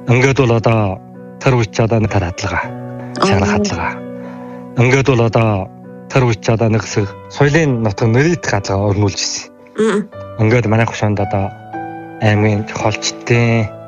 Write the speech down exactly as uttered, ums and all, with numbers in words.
Ингээд бол одоо тэр үеч одоо нэг хадлага. Шарах хадлага. Ингээд бол одоо тэр үеч одоо нэг хэсэг соёлын нутаг нэрийдэх хадлага өрнүүлж ирсэн. Ингээд манай хушаанд одоо аймгийн холчтын